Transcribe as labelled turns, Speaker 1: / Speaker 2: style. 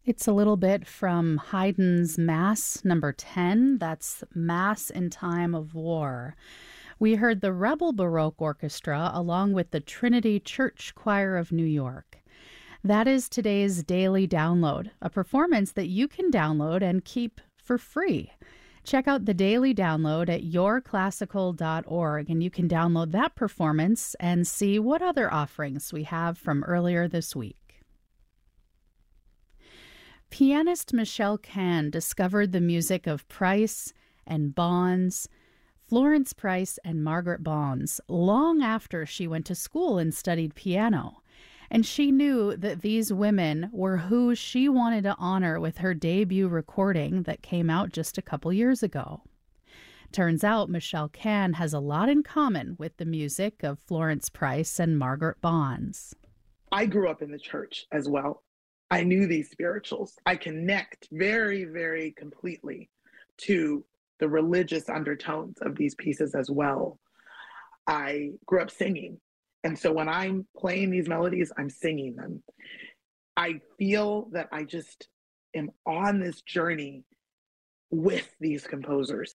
Speaker 1: It's a little bit from Haydn's Mass number 10. That's Mass in Time of War. We heard the Rebel Baroque Orchestra along with the Trinity Church Choir of New York. That is today's Daily Download, a performance that you can download and keep for free. Check out the Daily Download at yourclassical.org, and you can download that performance and see what other offerings we have from earlier this week. Pianist Michelle Kahn discovered the music of Price and Bonds, Florence Price and Margaret Bonds, long after she went to school and studied piano. And she knew that these women were who she wanted to honor with her debut recording that came out just a couple years ago. Turns out Michelle Kahn has a lot in common with the music of Florence Price and Margaret Bonds.
Speaker 2: I grew up in the church as well. I knew these spirituals. I connect very, very completely to the religious undertones of these pieces as well. I grew up singing. And so when I'm playing these melodies, I'm singing them. I feel that I just am on this journey with these composers.